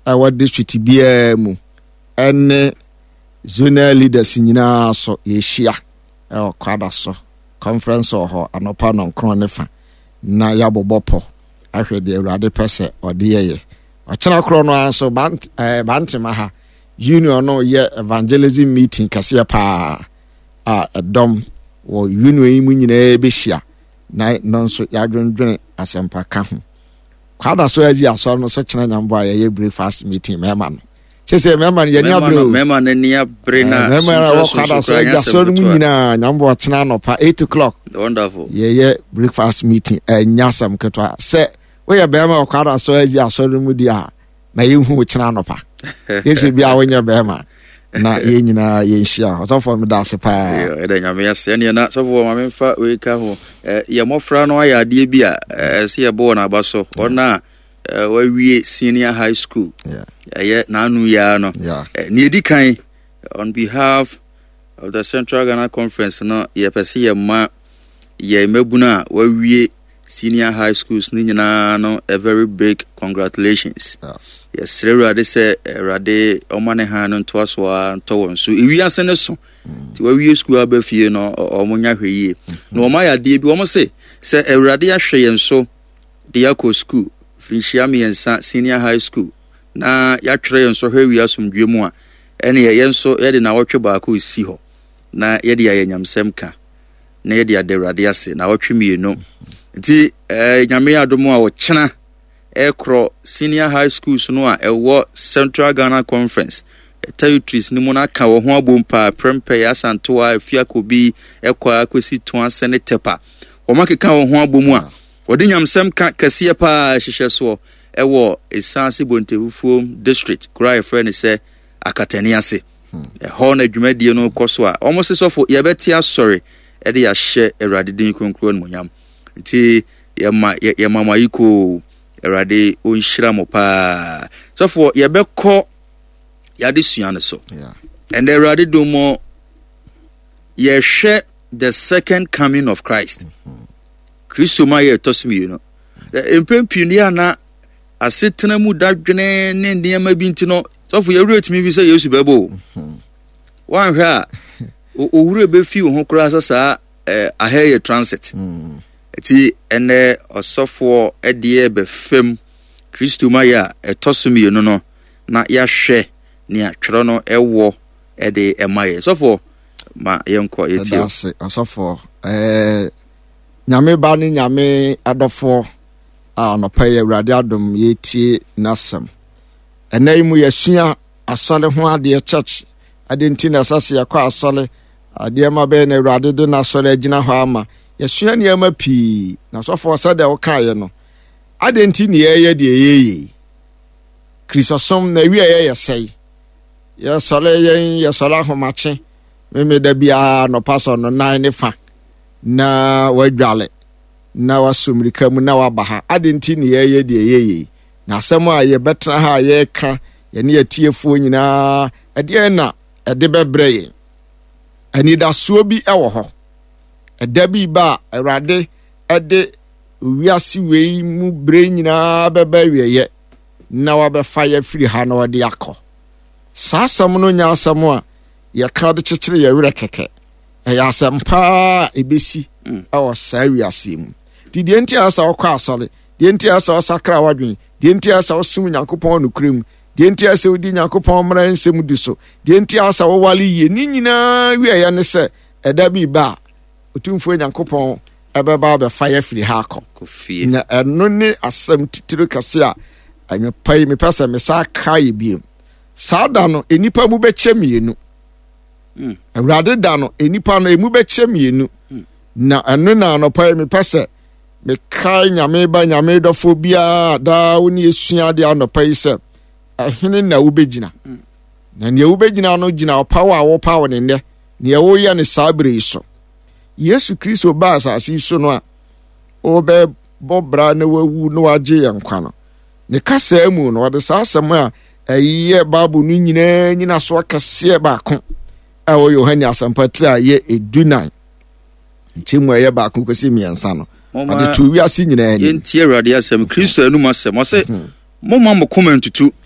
our district biya mu ene zonal leaders nyina so yeshia kwada so conference ho anopa no nkron ne fa na yabobopo ahwe de Awurade pese ode ye ochena kro no anso bantema ha union no ye evangelism meeting kase pa dom wo union yi mu nyina behia na no nso yadwendwen asempa ka ho kwada so azi aso no so chena nyambo a ye breakfast meeting mema no sese mema ye ni abro mema na ni abre na mema wo kwada so azi aso no mu nyina nyambo chena no pa 8 o'clock wonderful ye breakfast meeting nyasam ketwa se we ye bema kwada so azi aso no mu dia na ye hu chena no pa sese bia wonya bema na ye nyina ye nhia so for me da se pa e da nyame ya se ne na so for ma memfa we ka ho ye mofra no aya ade bia se ye bo na abaso ona wawie senior high school yeah na anu ya no ni edikan on behalf of the Central Ghana Conference no ye pese ye ma ye mabuna wawie senior high schools ni nyina no a very big congratulations. Yes Awurade say Awurade omane ha no to aso to won so ewi ase ne so ti wawie school abafie no omonya hweye no omaya de bi omo say Awurade ahwe yen so de yakɔ school Frishia miensa senior high school na ya twere yen so hwewi asomdwe mu a ene yen so ye de na wotwe baako isi ho na ye de ya nyamsem ka na ye de Awurade ase na wotwe mienu nti nyame adomo a wochena ekro senior high schools no a ewo Central Ghana Conference territories ni mo na ka wo ho abompa prempe ya santo a afiakobi ekwa akosi to asene tepa wo makeka wo ho abomu a wodi nyamsem ka kase pa hihye so ewo esanse bontefufuo district kura e friend say akatani ase ho na dwumadie no koso a almost sofo ye beti asori e de ya hye Awurade din konkro no nyam nti ye mama yiko Awurade onhyira mo pa sofo ye bekọ ya de suan so and Awurade do mo ye hye the second coming of Christ Kristo ma ye tosmi you know empempinia na asetena mu dadwene ne ndiyama bi ntino sofo ye rate mi bi say Yesu bebo wan hwe a owure be fi ho kura sasa aheye transit eti ene osofo edie be fem Kristo ma ya etosumi no no na ya hwe ne atwero no ewo ede emaye sofo ma yenko yeti osofo nyame ba ni nyame adofo no pay Awurade adom yeti nasem enai mu yesua asole ho ade church adenti na sase yakwa asole ade ma be na Awurade de na asole agina ho ama yesua ne ama pi na sofo sade wo kae no adenti ne ye de yeye Kristosom na wi ye yesei yesole yen yesola ho mache me da bia no paso no nan ne fa na wadwale na wasumrika mu na wabaha adenti ne ye de yeye na asem a ye betra ha ye ka ye ne yetiefuo nyina ade na ade bebreye ani da so bi ewo ho eda bi ba Awurade ade wiase wei mu bre nyina beba wieye na wabefa ya firi ha na wade akọ saa asem no nya asem a ye ka de kyekere ye were keke ya asem pa ebesi awo saa wiase mu di de enti asa okọ asole de enti asa osakra wadwen de enti asa osum Nyankopɔn no kurem de enti asa odi Nyankopɔn mra nsem di so de enti asa wowale ye ni nyina wieye ne se eda bi ba otumfo Nyankopɔn ebeba be fire free ha akọ na eno ne asem titiro kase a anyopai me pesa me sa kai biem sada no enipa mu beche mienu Awurade da no enipa no emu beche mienu na eno na anopai me pesa me kai nyame ba nyame dofo bia da woni esua de anopai se ahene na wo begina na ne wo begina no gina opawa a wo pawo ne ne ne wo ye ne sabre so Yesu Kristo ba asasi so no a obe bobra na wawu no age yankwa no ne kasa mu no de sasem a ayiye babu no nyina so akase ba ko a wo Yohane asampatra ye edunan nchemu ye ba ko kosi miensa no ade to wiase nyina ni enti Awurade asem Kristo anum asem o se moma mo comment tutu